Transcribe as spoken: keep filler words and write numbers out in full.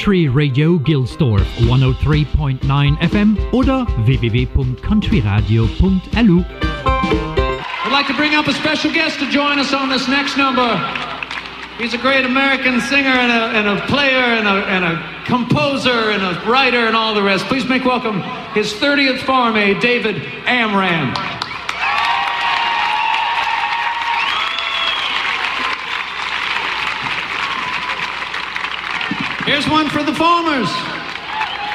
Country Radio Gilsdorf hundertdrei Komma neun F M oder w w w punkt country radio punkt l u. I'd like to bring up a special guest to join us on this next number. He's a great American singer and a, and a player and a, and a composer and a writer and all the rest. Please make welcome his thirtieth farm aide, David Amram. Here's one for the farmers.